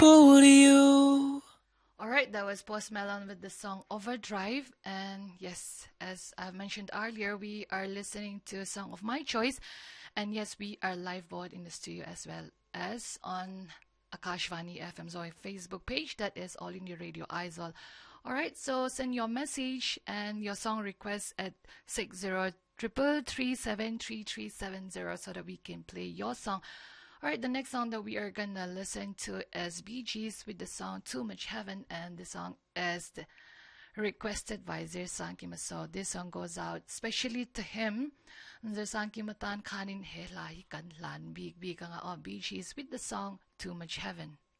people to you. Alright, that was Post Malone with the song Overdrive. And yes, as I've mentioned earlier, we are listening to a song of my choice. And yes, we are live both in the studio as well as on Akashvani FM Zoe Facebook page. That is All India Radio Aizol. Alright, so send your message and your song request at 6033373370 so that we can play your song. Alright, the next song that we are gonna listen to is Bee Gees with the song Too Much Heaven, and the song is requested by Zirsan Kimaso. This song goes out especially to him. Zirsan Kimatan kanin helai kanlan big big nga Bee Gees with the song Too Much Heaven.